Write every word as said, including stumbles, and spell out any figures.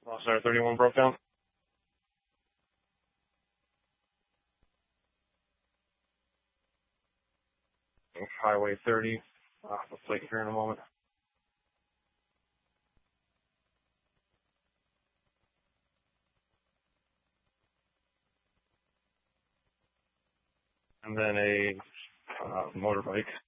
Lost Center thirty-one broke down. Highway thirty, off the plate here in a moment. And then a uh, motorbike.